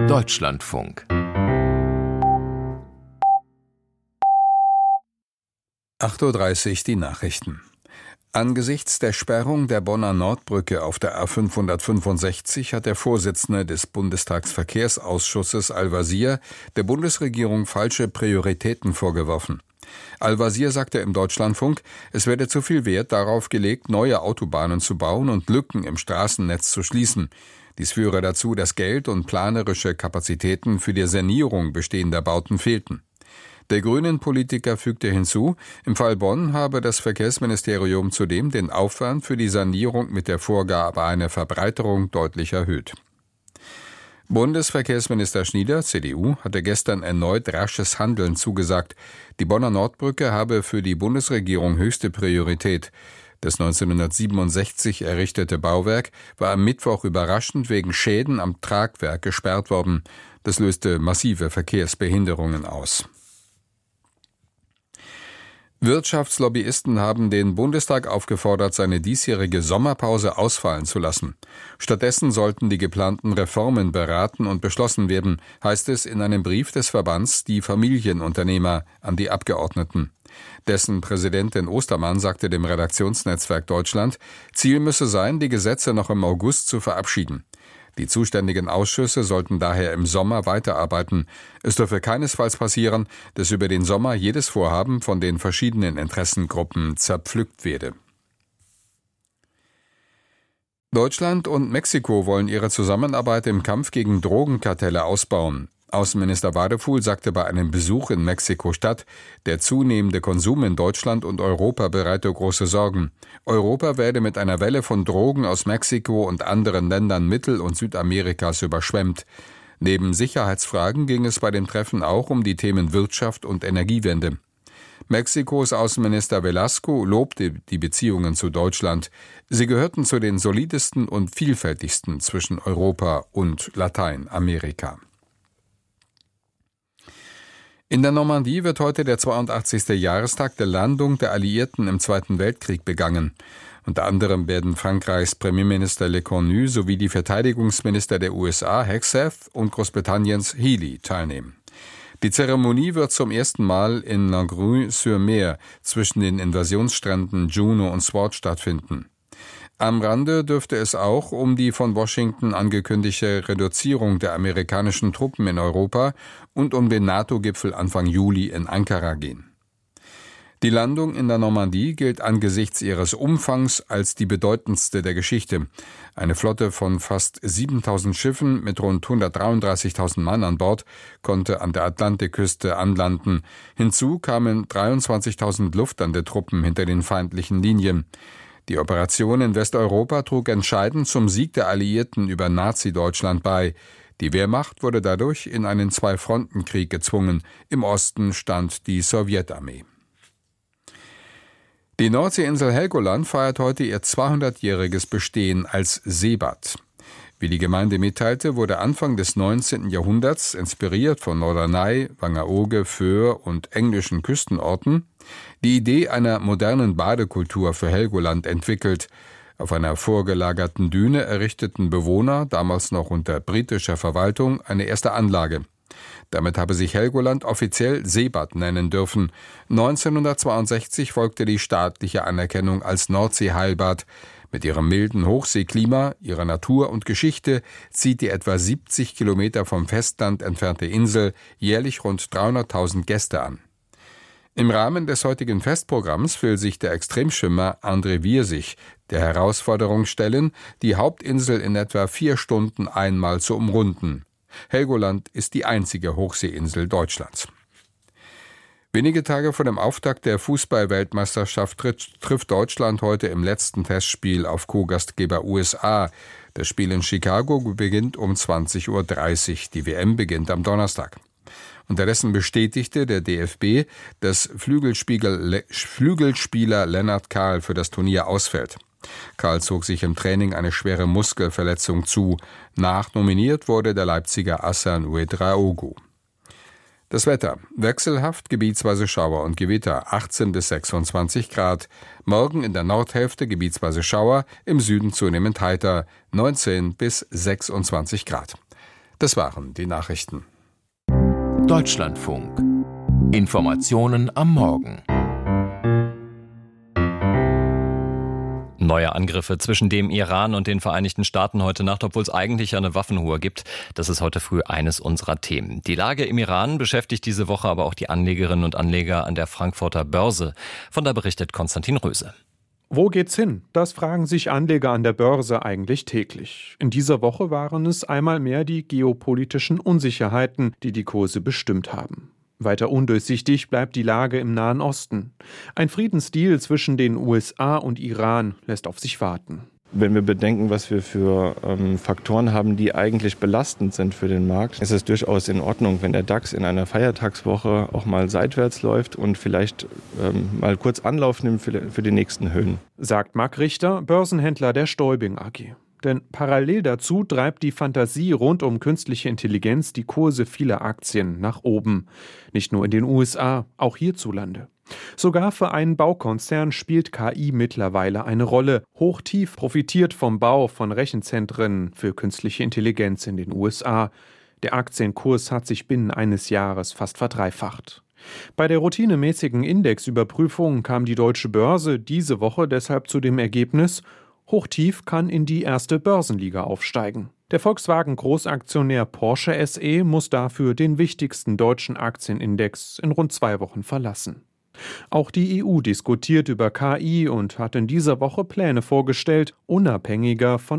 Deutschlandfunk. 8:30 Uhr die Nachrichten. Angesichts der Sperrung der Bonner Nordbrücke auf der A565 hat der Vorsitzende des Bundestagsverkehrsausschusses Al-Wazir der Bundesregierung falsche Prioritäten vorgeworfen. Al-Wazir sagte im Deutschlandfunk, es werde zu viel Wert darauf gelegt, neue Autobahnen zu bauen und Lücken im Straßennetz zu schließen. Dies führe dazu, dass Geld und planerische Kapazitäten für die Sanierung bestehender Bauten fehlten. Der Grünen-Politiker fügte hinzu, im Fall Bonn habe das Verkehrsministerium zudem den Aufwand für die Sanierung mit der Vorgabe einer Verbreiterung deutlich erhöht. Bundesverkehrsminister Schnieder, CDU, hatte gestern erneut rasches Handeln zugesagt. Die Bonner Nordbrücke habe für die Bundesregierung höchste Priorität. Das 1967 errichtete Bauwerk war am Mittwoch überraschend wegen Schäden am Tragwerk gesperrt worden. Das löste massive Verkehrsbehinderungen aus. Wirtschaftslobbyisten haben den Bundestag aufgefordert, seine diesjährige Sommerpause ausfallen zu lassen. Stattdessen sollten die geplanten Reformen beraten und beschlossen werden, heißt es in einem Brief des Verbands Die Familienunternehmer an die Abgeordneten. Dessen Präsidentin Ostermann sagte dem Redaktionsnetzwerk Deutschland, Ziel müsse sein, die Gesetze noch im August zu verabschieden. Die zuständigen Ausschüsse sollten daher im Sommer weiterarbeiten. Es dürfe keinesfalls passieren, dass über den Sommer jedes Vorhaben von den verschiedenen Interessengruppen zerpflückt werde. Deutschland und Mexiko wollen ihre Zusammenarbeit im Kampf gegen Drogenkartelle ausbauen. Außenminister Wadefuhl sagte bei einem Besuch in Mexiko-Stadt, der zunehmende Konsum in Deutschland und Europa bereite große Sorgen. Europa werde mit einer Welle von Drogen aus Mexiko und anderen Ländern Mittel- und Südamerikas überschwemmt. Neben Sicherheitsfragen ging es bei dem Treffen auch um die Themen Wirtschaft und Energiewende. Mexikos Außenminister Velasco lobte die Beziehungen zu Deutschland. Sie gehörten zu den solidesten und vielfältigsten zwischen Europa und Lateinamerika. In der Normandie wird heute der 82. Jahrestag der Landung der Alliierten im Zweiten Weltkrieg begangen. Unter anderem werden Frankreichs Premierminister Lecornu sowie die Verteidigungsminister der USA Hegseth und Großbritanniens Healey teilnehmen. Die Zeremonie wird zum ersten Mal in Langrune-sur-Mer zwischen den Invasionsstränden Juno und Sword stattfinden. Am Rande dürfte es auch um die von Washington angekündigte Reduzierung der amerikanischen Truppen in Europa und um den NATO-Gipfel Anfang Juli in Ankara gehen. Die Landung in der Normandie gilt angesichts ihres Umfangs als die bedeutendste der Geschichte. Eine Flotte von fast 7.000 Schiffen mit rund 133.000 Mann an Bord konnte an der Atlantikküste anlanden. Hinzu kamen 23.000 Luftlandetruppen hinter den feindlichen Linien. Die Operation in Westeuropa trug entscheidend zum Sieg der Alliierten über Nazi-Deutschland bei. Die Wehrmacht wurde dadurch in einen Zwei-Fronten-Krieg gezwungen. Im Osten stand die Sowjetarmee. Die Nordseeinsel Helgoland feiert heute ihr 200-jähriges Bestehen als Seebad. Wie die Gemeinde mitteilte, wurde Anfang des 19. Jahrhunderts, inspiriert von Norderney, Wangerooge, Föhr und englischen Küstenorten, die Idee einer modernen Badekultur für Helgoland entwickelt. Auf einer vorgelagerten Düne errichteten Bewohner, damals noch unter britischer Verwaltung, eine erste Anlage. Damit habe sich Helgoland offiziell Seebad nennen dürfen. 1962 folgte die staatliche Anerkennung als Nordseeheilbad. Mit ihrem milden Hochseeklima, ihrer Natur und Geschichte zieht die etwa 70 Kilometer vom Festland entfernte Insel jährlich rund 300.000 Gäste an. Im Rahmen des heutigen Festprogramms will sich der Extremschwimmer André Wirsig der Herausforderung stellen, die Hauptinsel in etwa 4 Stunden einmal zu umrunden. Helgoland ist die einzige Hochseeinsel Deutschlands. Wenige Tage vor dem Auftakt der Fußball-Weltmeisterschaft trifft Deutschland heute im letzten Testspiel auf Co-Gastgeber USA. Das Spiel in Chicago beginnt um 20:30 Uhr. Die WM beginnt am Donnerstag. Unterdessen bestätigte der DFB, dass Flügelspieler Lennart Kahl für das Turnier ausfällt. Kahl zog sich im Training eine schwere Muskelverletzung zu. Nachnominiert wurde der Leipziger Hassan Ouedraogo. Das Wetter: wechselhaft, gebietsweise Schauer und Gewitter, 18 bis 26 Grad. Morgen in der Nordhälfte gebietsweise Schauer, im Süden zunehmend heiter, 19 bis 26 Grad. Das waren die Nachrichten. Deutschlandfunk. Informationen am Morgen. Neue Angriffe zwischen dem Iran und den Vereinigten Staaten heute Nacht, obwohl es eigentlich eine Waffenruhe gibt. Das ist heute früh eines unserer Themen. Die Lage im Iran beschäftigt diese Woche aber auch die Anlegerinnen und Anleger an der Frankfurter Börse. Von da berichtet Konstantin Röse. Wo geht's hin? Das fragen sich Anleger an der Börse eigentlich täglich. In dieser Woche waren es einmal mehr die geopolitischen Unsicherheiten, die die Kurse bestimmt haben. Weiter undurchsichtig bleibt die Lage im Nahen Osten. Ein Friedensdeal zwischen den USA und Iran lässt auf sich warten. Wenn wir bedenken, was wir für Faktoren haben, die eigentlich belastend sind für den Markt, ist es durchaus in Ordnung, wenn der DAX in einer Feiertagswoche auch mal seitwärts läuft und vielleicht mal kurz Anlauf nimmt für die nächsten Höhen. Sagt Marc Richter, Börsenhändler der Stäubing AG. Denn parallel dazu treibt die Fantasie rund um künstliche Intelligenz die Kurse vieler Aktien nach oben. Nicht nur in den USA, auch hierzulande. Sogar für einen Baukonzern spielt KI mittlerweile eine Rolle. Hochtief profitiert vom Bau von Rechenzentren für künstliche Intelligenz in den USA. Der Aktienkurs hat sich binnen eines Jahres fast verdreifacht. Bei der routinemäßigen Indexüberprüfung kam die Deutsche Börse diese Woche deshalb zu dem Ergebnis, Hochtief kann in die erste Börsenliga aufsteigen. Der Volkswagen-Großaktionär Porsche SE muss dafür den wichtigsten deutschen Aktienindex in rund 2 Wochen verlassen. Auch die EU diskutiert über KI und hat in dieser Woche Pläne vorgestellt, unabhängiger von